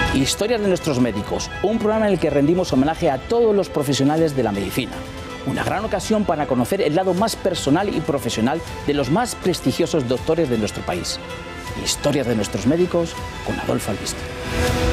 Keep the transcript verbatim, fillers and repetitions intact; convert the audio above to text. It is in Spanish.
Historias de nuestros médicos, un programa en el que rendimos homenaje a todos los profesionales de la medicina. Una gran ocasión para conocer el lado más personal y profesional de los más prestigiosos doctores de nuestro país. Historias de nuestros médicos con Adolfo Albistre.